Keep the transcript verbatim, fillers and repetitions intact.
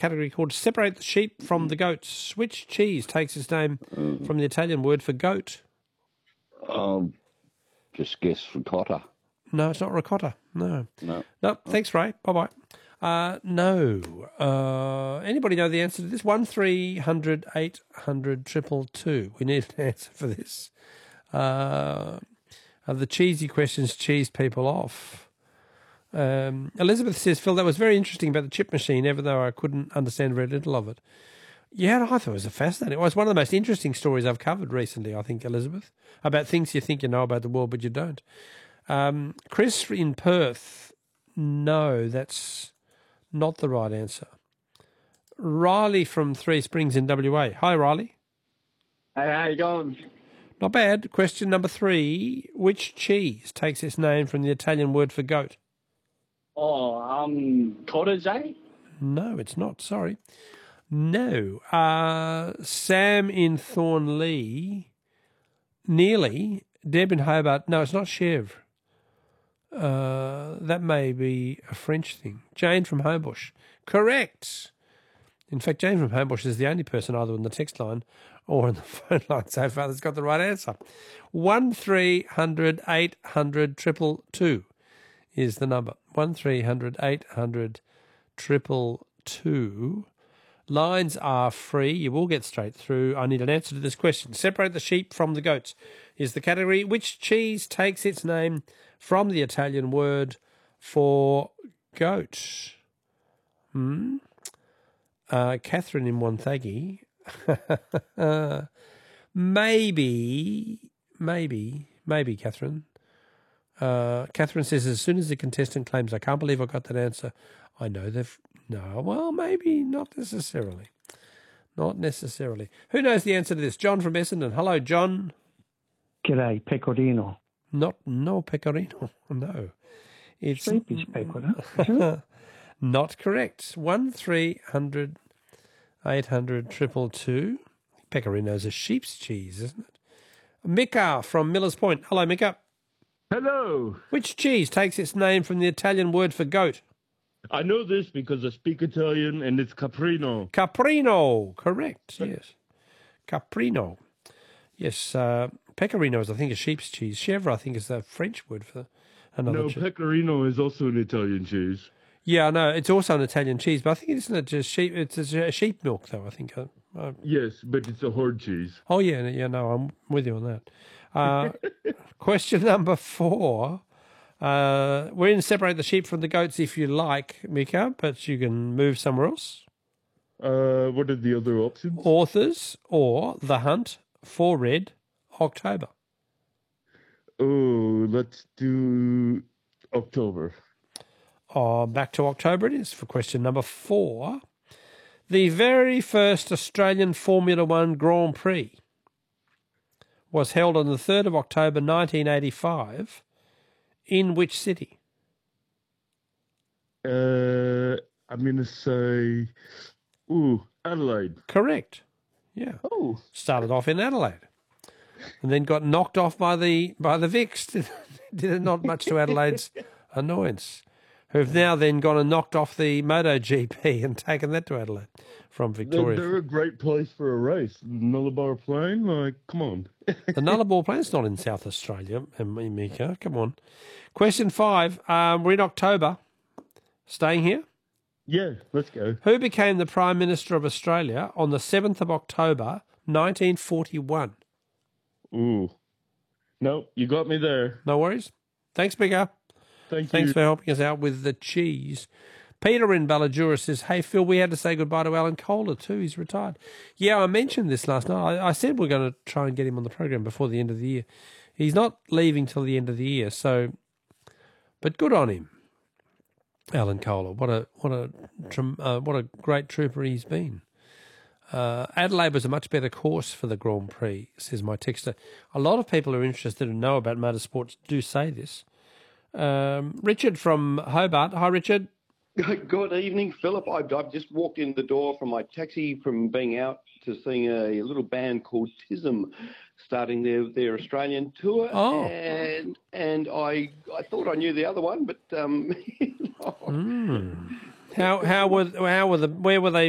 category called Separate the Sheep from the Goats. Which cheese takes its name from the Italian word for goat? Um, just guess ricotta. No, it's not ricotta. No. No. No, thanks, Ray. Bye-bye. Uh, no. Uh, anybody know the answer to this? One three hundred eight hundred triple two. We need an answer for this. Uh, the cheesy questions cheese people off. Um, Elizabeth says, Phil, that was very interesting about the chip machine, even though I couldn't understand very little of it. Yeah, I thought it was a fascinating. It was one of the most interesting stories I've covered recently, I think, Elizabeth, about things you think you know about the world, but you don't. Um, Chris in Perth, no, that's not the right answer. Riley from Three Springs in W A. Hi, Riley. Hey, how you going? Not bad. Question number three. Which cheese takes its name from the Italian word for goat? Oh, um, cottage, eh? No, it's not. Sorry. No. Uh, Sam in Thornlea. Nearly. Deb in Hobart. No, it's not chèvre. Uh, that may be a French thing. Jane from Homebush. Correct. In fact, Jane from Homebush is the only person either on the text line or on the phone line so far that's got the right answer. One three hundred eight hundred triple two is the number. One three hundred eight hundred triple two. Lines are free. You will get straight through. I need an answer to this question. Separate the sheep from the goats is the category. Which cheese takes its name from the Italian word for goat? Hmm? Uh, Catherine in Wonthaggi. maybe, maybe, maybe, Catherine. Uh, Catherine says, as soon as the contestant claims, I can't believe I got that answer, I know they've... No, well, maybe not necessarily. Not necessarily. Who knows the answer to this? John from Essendon. Hello, John. G'day, pecorino. Not, no pecorino, no. It's Sheep is pecorino. Not correct. One three hundred eight hundred triple two. Pecorino's a sheep's cheese, isn't it? Mika from Millers Point. Hello, Mika. Hello. Which cheese takes its name from the Italian word for goat? I know this because I speak Italian, and it's caprino. Caprino, correct, yes. Caprino. Yes, uh, pecorino is, I think, a sheep's cheese. Chèvre, I think, is the French word for another No, cheese. pecorino is also an Italian cheese. Yeah, I know. It's also an Italian cheese, but I think it's not just sheep. It's a sheep milk, though, I think. Uh, uh, yes, but it's a hard cheese. Oh, yeah, yeah, no, I'm with you on that. Uh, question number four. Uh, we're in Separate the Sheep from the Goats if you like, Mika, but you can move somewhere else. Uh, what are the other options? Authors or The Hunt for Red October. Oh, let's do October. Oh, back to October it is for question number four. The very first Australian Formula One Grand Prix was held on the third of October nineteen eighty-five. In which city? Uh, I'm going to say, ooh, Adelaide. Correct. Yeah. Oh. Started off in Adelaide and then got knocked off by the by the Vicks. Did, did it not much to Adelaide's annoyance, who've now then gone and knocked off the MotoGP and taken that to Adelaide from Victoria. They're, they're a great place for a race. Nullarbor Plain, like, come on. The Nullarbor Plain's not in South Australia, Mika. Come on. Question five. Um, we're in October. Staying here? Yeah, let's go. Who became the Prime Minister of Australia on the seventh of October, nineteen forty-one? Ooh. No, you got me there. No worries. Thanks, Mika. Thank Thanks you. for helping us out with the cheese. Peter in Ballajura says, hey, Phil, we had to say goodbye to Alan Kohler too. He's retired. Yeah, I mentioned this last night. I, I said we're going to try and get him on the program before the end of the year. He's not leaving till the end of the year, so, but good on him, Alan Kohler. What a what a uh, what a great trooper he's been. Uh, Adelaide was a much better course for the Grand Prix, says my texter. A lot of people who are interested and know about motorsports do say this. Um, Richard from Hobart. Hi, Richard. Good evening, Philip. I've, I've just walked in the door from my taxi from being out to seeing a little band called Tism starting their, their Australian tour. Oh. And and I I thought I knew the other one, but um, mm. how how were how were the where were they